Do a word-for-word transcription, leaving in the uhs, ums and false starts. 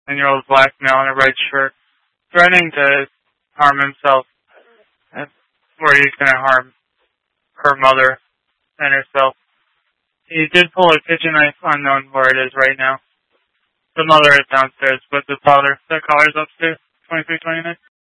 year-old black male in a red shirt, threatening to harm himself, where he's going to harm her mother and herself. He did pull a kitchen knife, unknown where it is right now. The mother is downstairs, but the father, the caller's upstairs, twenty-three twenty-nine.